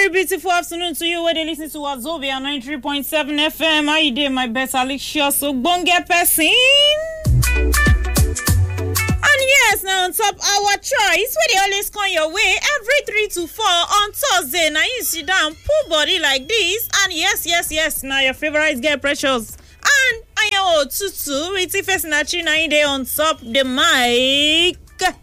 very beautiful afternoon to you. Where they listen to Wazobia 93.7 FM. How you doing, my best Alicious Ogbonge person? And yes, now on top our choice, where they always come your way every 3 to 4 on Thursday. Now you sit down, pull body like this, and yes. Now your favorite girl Precious and I am Tutu with Ife Sinachi. Now you there on top the mic.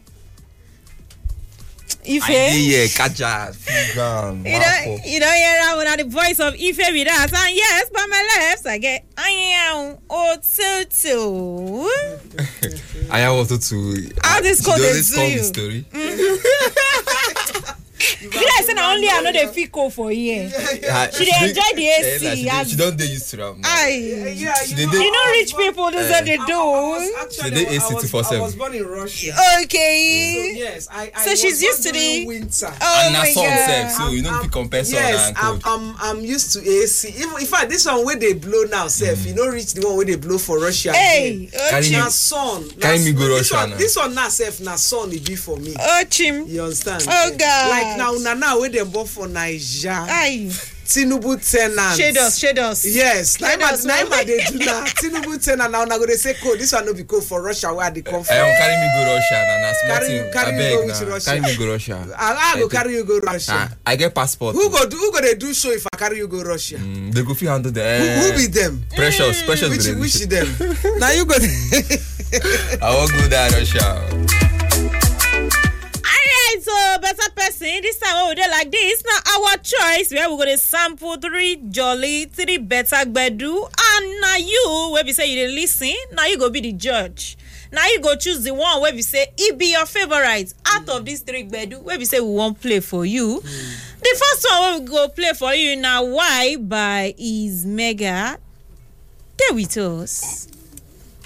Ife. Kaja, you don't hear that the voice of Ife with us. And yes, by my left, I get I am Otutu. I am Otutu. How this called the story? Did I say not only I know the fico for here? She enjoy the AC. She don't they used to that. You know rich people, that's what they do. She did AC 247. I was born in Russia. Okay. So yes, I so she's used to the winter. Oh and my God. So you know if you compare sun and cold. I'm used to AC. Even in fact, this one where they blow now, self, you know, reach the one where they blow for Russia. Hey, na sun. Carry me go Russia now. This one now, self, na sun it be for me. Chim. You understand? Oh God. Like now where they born for Nigeria. Aye. Tinubu tenant. Shade us. Yes. Now they do now. Tinubu tenant now go they say code. This one no be code for Russia where they come from. Carry me go Russia now. Carry me go Russia. I go carry you go Russia. I get passport. Who go they do show if I carry you go Russia? They go fit handle the. Who be them? Precious. Which them? Now you go. I won't go there Russia. So better person this time we do like this. Now our choice where we're gonna sample 3 better gbedu, and now you where we say you listen, now you go be the judge. Now you go choose the one where we say it be your favorite out of these 3 gbedu where we say we won't play for you. The first one where we go play for you now, Why by Is Mega. There with us.